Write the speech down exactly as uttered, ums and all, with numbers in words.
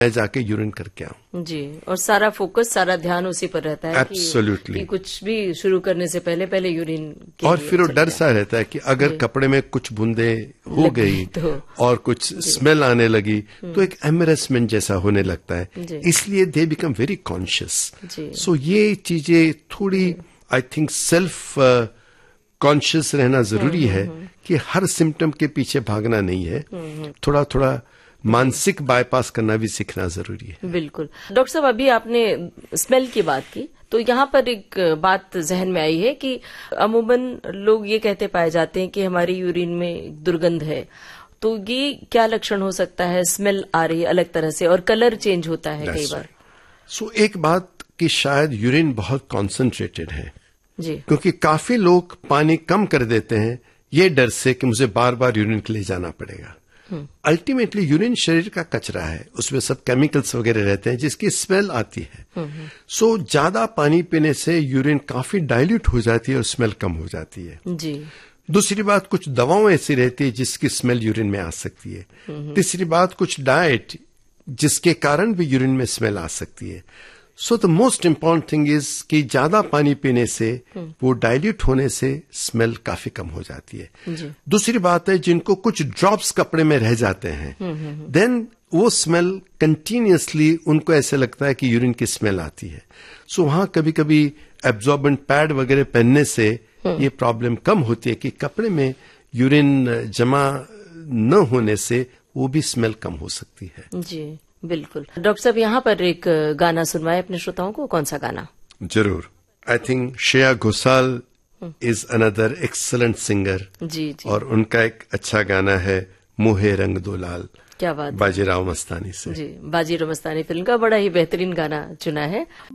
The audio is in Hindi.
मैं जाके यूरिन करके आऊं जी। और सारा फोकस, सारा ध्यान उसी पर रहता है Absolutely. कि, कि कुछ भी शुरू करने से पहले पहले यूरिन के और लिए फिर वो डर जाए। सा रहता है कि अगर कपड़े में कुछ बूंदे हो गई तो और कुछ स्मेल आने लगी तो एक एम्बैरेसमेंट जैसा होने लगता है, इसलिए दे बिकम वेरी कॉन्शियस। सो ये चीजें थोड़ी आई थिंक सेल्फ कॉन्शियस रहना जरूरी है कि हर सिम्टम के पीछे भागना नहीं है, थोड़ा थोड़ा मानसिक बाईपास करना भी सीखना जरूरी है। बिल्कुल। डॉक्टर साहब, अभी आपने स्मेल की बात की तो यहाँ पर एक बात जहन में आई है कि अमूमन लोग ये कहते पाए जाते हैं कि हमारी यूरिन में दुर्गंध है, तो ये क्या लक्षण हो सकता है? स्मेल आ रही है अलग तरह से और कलर चेंज होता है कई बार। सो so, एक बात कि शायद यूरिन बहुत कॉन्सेंट्रेटेड है जी, क्योंकि काफी लोग पानी कम कर देते हैं ये डर से कि मुझे बार बार यूरिन के लिए जाना पड़ेगा। अल्टीमेटली यूरिन शरीर का कचरा है, उसमें सब केमिकल्स वगैरह रहते हैं जिसकी स्मेल आती है। सो so, ज्यादा पानी पीने से यूरिन काफी डाइल्यूट हो जाती है और स्मेल कम हो जाती है। जी। दूसरी बात, कुछ दवाओं ऐसी रहती है जिसकी स्मेल यूरिन में आ सकती है। तीसरी बात, कुछ डाइट जिसके कारण भी यूरिन में स्मेल आ सकती है। So the most important thing is कि ज्यादा पानी पीने से, वो डाइल्यूट होने से स्मेल काफी कम हो जाती है। दूसरी बात है, जिनको कुछ ड्रॉप्स कपड़े में रह जाते हैं, देन वो स्मेल कंटिन्यूअसली उनको ऐसे लगता है कि यूरिन की स्मेल आती है। सो so, वहां कभी कभी एब्जॉर्बेंट पैड वगैरह पहनने से ये प्रॉब्लम कम होती है कि कपड़े में यूरिन जमा न होने से वो भी स्मेल कम हो सकती है। जी बिल्कुल। डॉक्टर साहब, यहाँ पर एक गाना सुनवाए अपने श्रोताओं को। कौन सा गाना? जरूर। I think Shreya Ghoshal is another excellent singer. जी जी। और उनका एक अच्छा गाना है मुहे रंग दो लाल। क्या बात। बाजीराव मस्तानी से। जी, बाजीराव मस्तानी फिल्म का बड़ा ही बेहतरीन गाना चुना है।